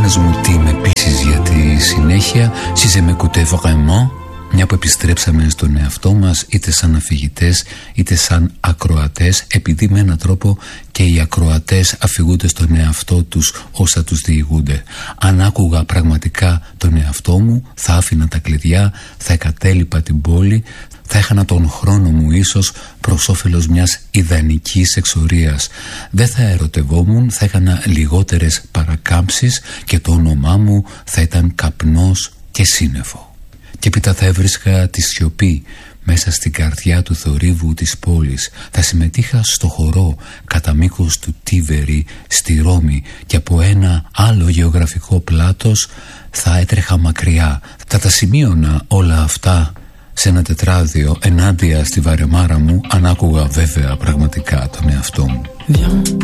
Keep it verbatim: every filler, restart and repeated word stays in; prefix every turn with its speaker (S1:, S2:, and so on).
S1: κάνεις μου τι με πείσεις για τη συνέχεια? Si je m'écoutais vraiment. Μια που επιστρέψαμε στον εαυτό μας, είτε σαν αφηγητές είτε σαν ακροατές, επειδή με έναν τρόπο και οι ακροατές αφηγούνται στον εαυτό τους όσα τους διηγούνται. Αν άκουγα πραγματικά τον εαυτό μου, θα άφηνα τα κλειδιά, θα εκατέλειπα την πόλη, θα έχανα τον χρόνο μου ίσως προς όφελος μιας ιδανικής εξορίας. Δεν θα ερωτευόμουν, θα έκανα λιγότερες παρακάμψεις και το όνομά μου θα ήταν καπνός και σύννεφο. Και έπειτα θα έβρισκα τη σιωπή μέσα στην καρδιά του θορύβου της πόλης. Θα συμμετείχα στο χορό κατά μήκος του Τίβερη στη Ρώμη και από ένα άλλο γεωγραφικό πλάτος θα έτρεχα μακριά. Θα τα σημείωνα όλα αυτά σε ένα τετράδιο ενάντια στη βαρεμάρα μου, αν άκουγα βέβαια πραγματικά τον εαυτό μου.